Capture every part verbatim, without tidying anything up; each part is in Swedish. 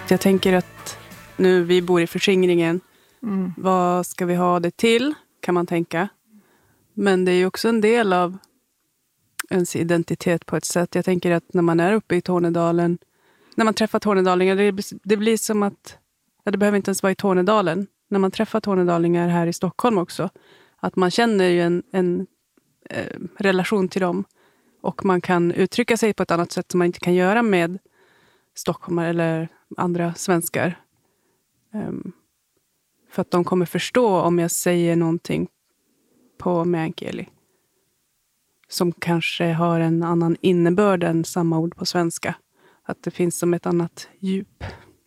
Jag tänker att nu vi bor i förskingringen. Mm. Vad ska vi ha det till, kan man tänka. Men det är ju också en del av ens identitet på ett sätt. Jag tänker att när man är uppe i Tornedalen, när man träffar tornedalingar, det blir, det blir som att, ja, det behöver inte ens vara i Tornedalen. När man träffar tornedalingar här i Stockholm också, att man känner ju en, en eh, relation till dem. Och man kan uttrycka sig på ett annat sätt som man inte kan göra med stockholmare eller andra svenskar. Um, för att de kommer förstå om jag säger någonting på meänkieli som kanske har en annan innebörd än samma ord på svenska. Att det finns som ett annat djup.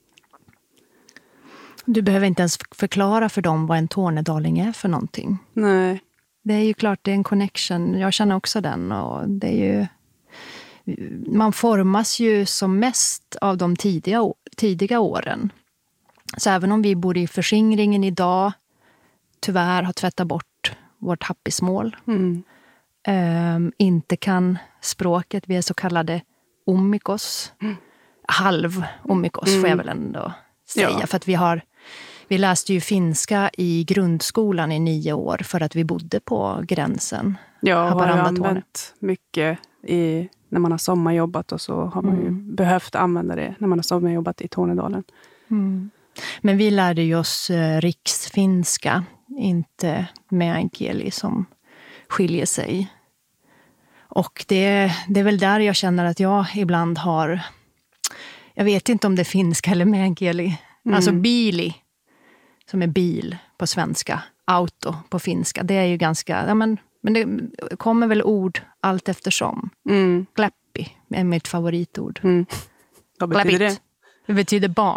Du behöver inte ens förklara för dem vad en tornedaling är för någonting. Nej. Det är ju klart, det är en connection. Jag känner också den. Och det är ju, man formas ju som mest av de tidiga, tidiga åren. Så även om vi bor i förskingringen idag, tyvärr har tvättat bort vårt happismål. Mm. Um, inte kan språket, vi är så kallade omikos. Mm. Halv omikos mm. får jag väl ändå säga. Ja. För att vi har, vi läste ju finska i grundskolan i nio år för att vi bodde på gränsen. Ja, har jag använt mycket i, när man har sommarjobbat och så har man ju mm. behövt använda det när man har sommarjobbat i Tornedalen. Mm. Men vi lärde ju oss eh, riksfinska, inte meänkieli som skiljer sig. Och det, det är väl där jag känner att jag ibland har, jag vet inte om det är finska eller meänkieli. Mm. Alltså bili, som är bil på svenska, auto på finska. Det är ju ganska, ja men, men det kommer väl ord allt eftersom. Mm. Kläppi är mitt favoritord. Mm. Vad betyder Kläppit. det? Det betyder barn.